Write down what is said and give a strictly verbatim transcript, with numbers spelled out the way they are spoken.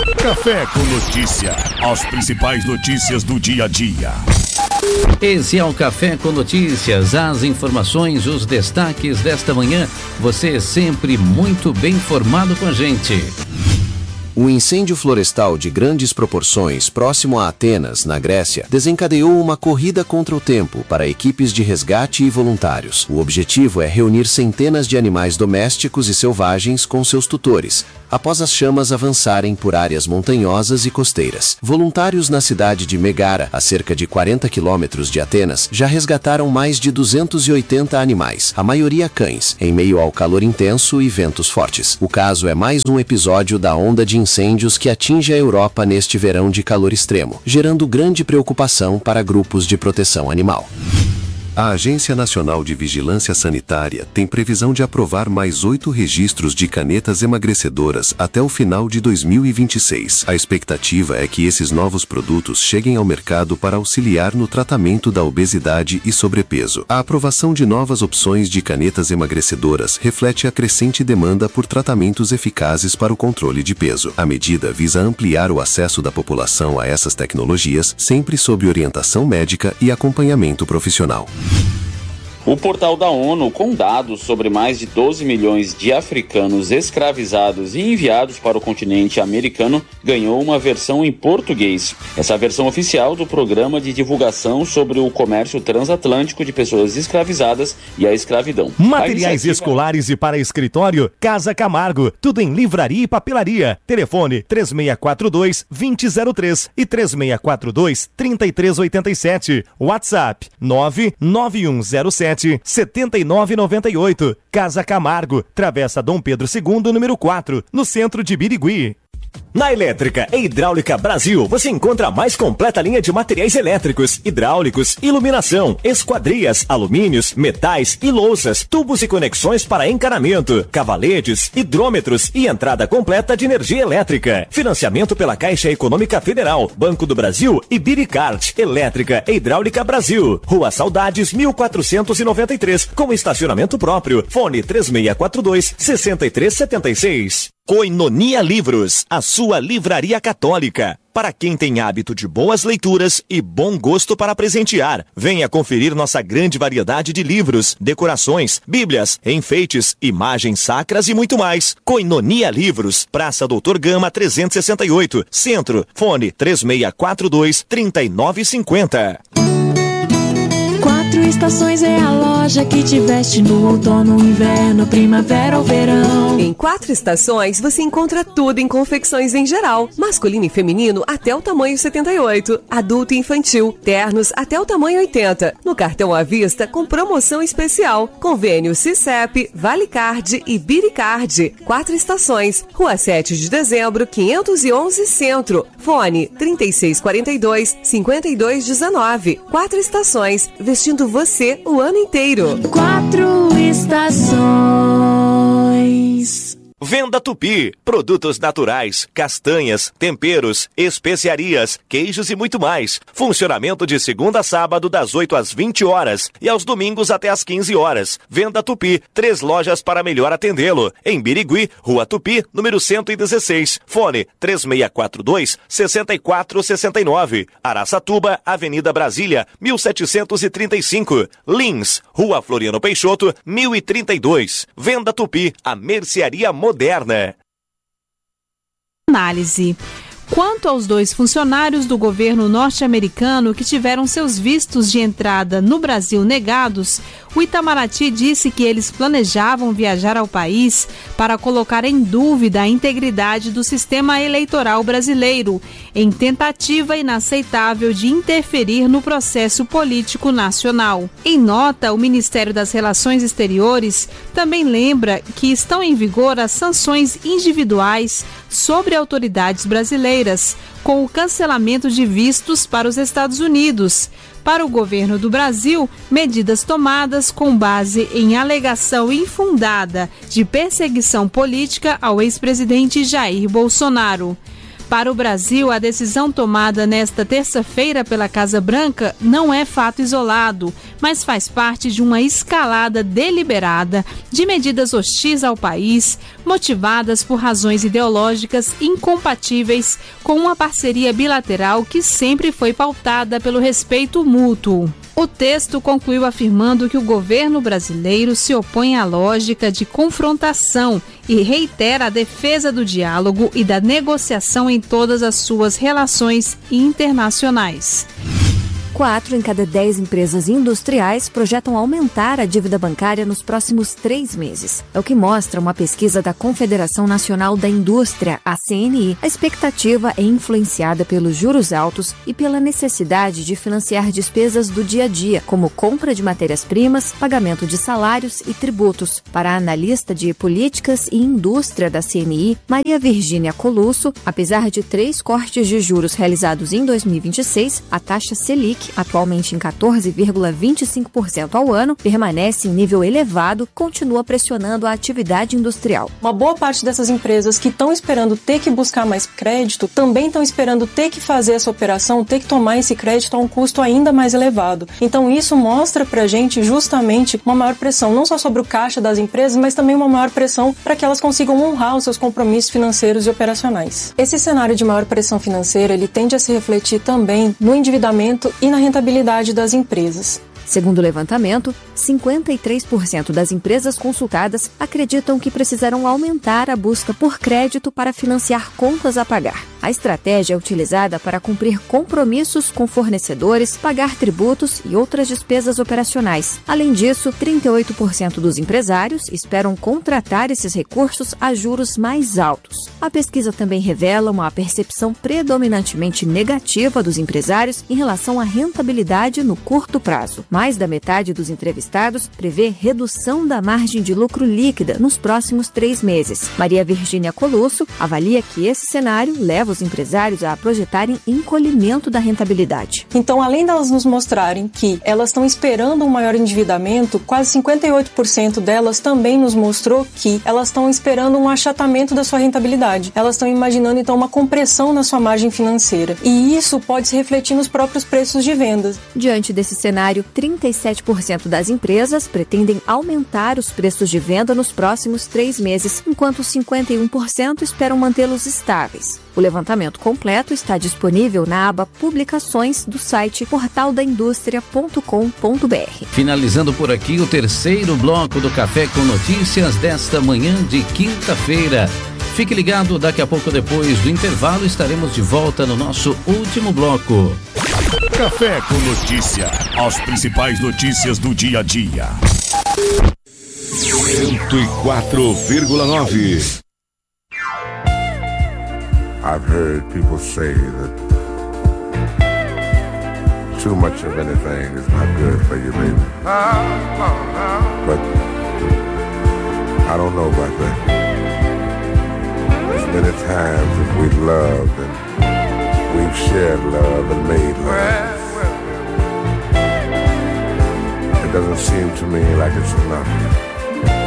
Café com Notícia. As principais notícias do dia a dia. Esse é o Café com Notícias, as informações, os destaques desta manhã. Você sempre muito bem informado com a gente. Um incêndio florestal de grandes proporções próximo a Atenas, na Grécia, desencadeou uma corrida contra o tempo para equipes de resgate e voluntários. O objetivo é reunir centenas de animais domésticos e selvagens com seus tutores, após as chamas avançarem por áreas montanhosas e costeiras. Voluntários na cidade de Megara, a cerca de quarenta quilômetros de Atenas, já resgataram mais de duzentos e oitenta animais, a maioria cães, em meio ao calor intenso e ventos fortes. O caso é mais um episódio da onda de incêndios que atinge a Europa neste verão de calor extremo, gerando grande preocupação para grupos de proteção animal. A Agência Nacional de Vigilância Sanitária tem previsão de aprovar mais oito registros de canetas emagrecedoras até o final de dois mil e vinte e seis. A expectativa é que esses novos produtos cheguem ao mercado para auxiliar no tratamento da obesidade e sobrepeso. A aprovação de novas opções de canetas emagrecedoras reflete a crescente demanda por tratamentos eficazes para o controle de peso. A medida visa ampliar o acesso da população a essas tecnologias, sempre sob orientação médica e acompanhamento profissional. O portal da ONU, com dados sobre mais de doze milhões de africanos escravizados e enviados para o continente americano, ganhou uma versão em português. Essa é a versão oficial do programa de divulgação sobre o comércio transatlântico de pessoas escravizadas e a escravidão. Materiais iniciativa... escolares e para escritório, Casa Camargo. Tudo em livraria e papelaria. Telefone três seis quatro dois, dois zero zero três e três seis quatro dois, três três oito sete. WhatsApp nove nove um zero sete setenta e nove noventa e oito. Casa Camargo, Travessa Dom Pedro segundo, número quatro, no centro de Birigui. Na Elétrica e Hidráulica Brasil, você encontra a mais completa linha de materiais elétricos, hidráulicos, iluminação, esquadrias, alumínios, metais e louças, tubos e conexões para encanamento, cavaletes, hidrômetros e entrada completa de energia elétrica. Financiamento pela Caixa Econômica Federal, Banco do Brasil e Biricart. Elétrica e Hidráulica Brasil. Rua Saudades, mil quatrocentos e noventa e três, com estacionamento próprio. Fone três seis quatro dois, seis três sete seis. Koinonia Livros, a sua livraria católica. Para quem tem hábito de boas leituras e bom gosto para presentear, venha conferir nossa grande variedade de livros, decorações, bíblias, enfeites, imagens sacras e muito mais. Koinonia Livros, Praça Doutor Gama trezentos e sessenta e oito, Centro, fone três seis quatro dois, três nove cinco zero. Quatro Estações é a loja que te veste no outono, inverno, primavera ou verão. Em Quatro Estações você encontra tudo em confecções em geral, masculino e feminino até o tamanho setenta e oito, adulto e infantil, ternos até o tamanho oitenta. No cartão à vista com promoção especial, convênio Cicep, Valicard e Biricard. Quatro Estações, Rua sete de dezembro, quinhentos e onze Centro. Fone trinta e seis quarenta e dois, cinquenta e dois dezenove. Quatro Estações, vestindo você o ano inteiro. Quatro Estações. Venda Tupi, produtos naturais, castanhas, temperos, especiarias, queijos e muito mais. Funcionamento de segunda a sábado das oito às vinte horas e aos domingos até às quinze horas. Venda Tupi, três lojas para melhor atendê-lo. Em Birigui, Rua Tupi, número cento e dezesseis. Fone três seis quatro dois, seis quatro seis nove. Araçatuba, Avenida Brasília, mil setecentos e trinta e cinco. Lins, Rua Floriano Peixoto, mil e trinta e dois. Venda Tupi, a mercearia moderna. Moderna. Análise. Quanto aos dois funcionários do governo norte-americano que tiveram seus vistos de entrada no Brasil negados, o Itamaraty disse que eles planejavam viajar ao país para colocar em dúvida a integridade do sistema eleitoral brasileiro, em tentativa inaceitável de interferir no processo político nacional. Em nota, o Ministério das Relações Exteriores também lembra que estão em vigor as sanções individuais sobre autoridades brasileiras, com o cancelamento de vistos para os Estados Unidos. Para o governo do Brasil, medidas tomadas com base em alegação infundada de perseguição política ao ex-presidente Jair Bolsonaro. Para o Brasil, a decisão tomada nesta terça-feira pela Casa Branca não é fato isolado, mas faz parte de uma escalada deliberada de medidas hostis ao país, motivadas por razões ideológicas incompatíveis com uma parceria bilateral que sempre foi pautada pelo respeito mútuo. O texto concluiu afirmando que o governo brasileiro se opõe à lógica de confrontação e reitera a defesa do diálogo e da negociação em todas as suas relações internacionais. Quatro em cada dez empresas industriais projetam aumentar a dívida bancária nos próximos três meses. É o que mostra uma pesquisa da Confederação Nacional da Indústria, a C N I. A expectativa é influenciada pelos juros altos e pela necessidade de financiar despesas do dia a dia, como compra de matérias-primas, pagamento de salários e tributos. Para a analista de políticas e indústria da C N I, Maria Virgínia Colusso, apesar de três cortes de juros realizados em dois mil e vinte e seis, a taxa Selic, atualmente em quatorze vírgula vinte e cinco por cento ao ano, permanece em nível elevado, continua pressionando a atividade industrial. Uma boa parte dessas empresas que estão esperando ter que buscar mais crédito, também estão esperando ter que fazer essa operação, ter que tomar esse crédito a um custo ainda mais elevado. Então isso mostra pra gente justamente uma maior pressão, não só sobre o caixa das empresas, mas também uma maior pressão para que elas consigam honrar os seus compromissos financeiros e operacionais. Esse cenário de maior pressão financeira, ele tende a se refletir também no endividamento e na rentabilidade das empresas. Segundo o levantamento, cinquenta e três por cento das empresas consultadas acreditam que precisarão aumentar a busca por crédito para financiar contas a pagar. A estratégia é utilizada para cumprir compromissos com fornecedores, pagar tributos e outras despesas operacionais. Além disso, trinta e oito por cento dos empresários esperam contratar esses recursos a juros mais altos. A pesquisa também revela uma percepção predominantemente negativa dos empresários em relação à rentabilidade no curto prazo. Mais da metade dos entrevistados prevê redução da margem de lucro líquida nos próximos três meses. Maria Virgínia Colusso avalia que esse cenário leva os empresários a projetarem encolhimento da rentabilidade. Então, além delas nos mostrarem que elas estão esperando um maior endividamento, quase cinquenta e oito por cento delas também nos mostrou que elas estão esperando um achatamento da sua rentabilidade. Elas estão imaginando, então, uma compressão na sua margem financeira. E isso pode se refletir nos próprios preços de vendas. Diante desse cenário, trinta e sete por cento das empresas pretendem aumentar os preços de venda nos próximos três meses, enquanto cinquenta e um por cento esperam mantê-los estáveis. O levantamento completo está disponível na aba Publicações do site portal da indústria ponto com ponto b r. Finalizando por aqui o terceiro bloco do Café com Notícias desta manhã de quinta-feira. Fique ligado, daqui a pouco depois do intervalo estaremos de volta no nosso último bloco. Café com Notícia. As principais notícias do dia a dia. cento e quatro vírgula nove. I've heard people say that too much of anything is not good for you, baby. But I don't know about that. There's many times that we've loved and we've shared love and made love. It doesn't seem to me like it's enough.